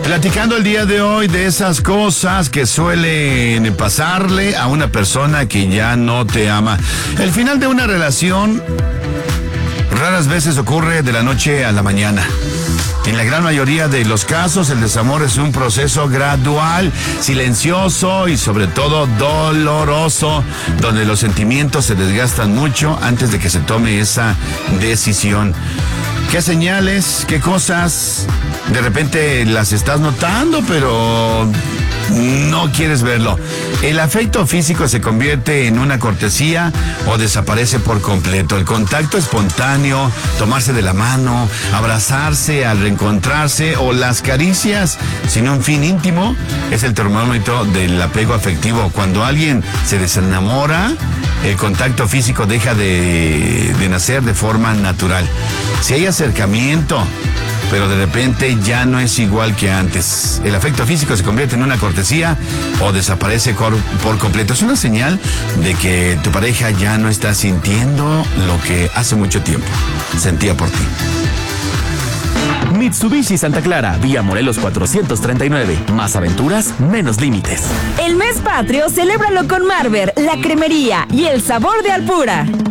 Platicando el día de hoy de esas cosas que suelen pasarle a una persona que ya no te ama. El final de una relación raras veces ocurre de la noche a la mañana. En la gran mayoría de los casos, el desamor es un proceso gradual, silencioso y sobre todo doloroso, donde los sentimientos se desgastan mucho antes de que se tome esa decisión. ¿Qué señales, qué cosas de repente las estás notando, pero no quieres verlo? El afecto físico se convierte en una cortesía o desaparece por completo. El contacto espontáneo, tomarse de la mano, abrazarse al reencontrarse o las caricias sin un fin íntimo es el termómetro del apego afectivo. Cuando alguien se desenamora, el contacto físico deja de nacer de forma natural. Si hay acercamiento, pero de repente ya no es igual que antes, el afecto físico se convierte en una cortesía o desaparece por completo. Es una señal de que tu pareja ya no está sintiendo lo que hace mucho tiempo sentía por ti. Mitsubishi Santa Clara, vía Morelos 439. Más aventuras, menos límites. El mes patrio, celébralo con Marber, la cremería y el sabor de Alpura.